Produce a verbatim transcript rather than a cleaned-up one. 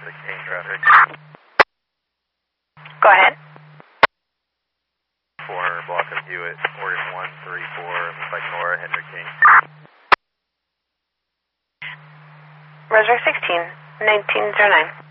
the Kane traffic. Go ahead. four hundred block of Hewitt, Oregon one three four, looks like Nora, Henry King. Reservoir sixteen, nineteen oh nine.